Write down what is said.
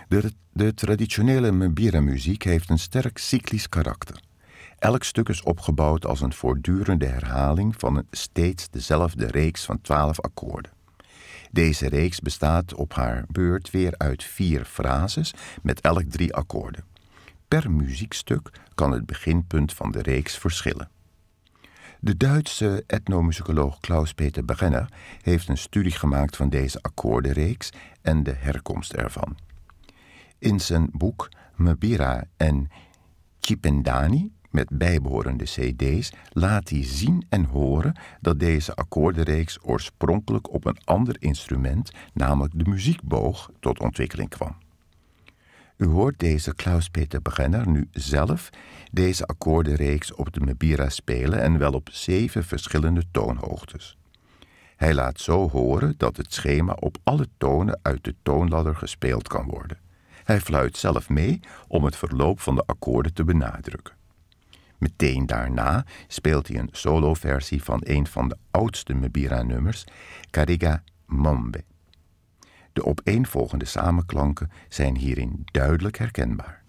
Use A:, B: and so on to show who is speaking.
A: De traditionele mbira-muziek heeft een sterk cyclisch karakter. Elk stuk is opgebouwd als een voortdurende herhaling van een steeds dezelfde reeks van 12 akkoorden. Deze reeks bestaat op haar beurt weer uit 4 frases met elk 3 akkoorden. Per muziekstuk kan het beginpunt van de reeks verschillen. De Duitse etnomusicoloog Klaus-Peter Brenner heeft een studie gemaakt van deze akkoordenreeks en de herkomst ervan. In zijn boek Mbira en Tshipendani, met bijbehorende cd's, laat hij zien en horen dat deze akkoordenreeks oorspronkelijk op een ander instrument, namelijk de muziekboog, tot ontwikkeling kwam. U hoort deze Klaus-Peter Brenner nu zelf deze akkoordenreeks op de mbira spelen en wel op 7 verschillende toonhoogtes. Hij laat zo horen dat het schema op alle tonen uit de toonladder gespeeld kan worden. Hij fluit zelf mee om het verloop van de akkoorden te benadrukken. Meteen daarna speelt hij een soloversie van een van de oudste mbira-nummers, Kariga Mombe. De opeenvolgende samenklanken zijn hierin duidelijk herkenbaar.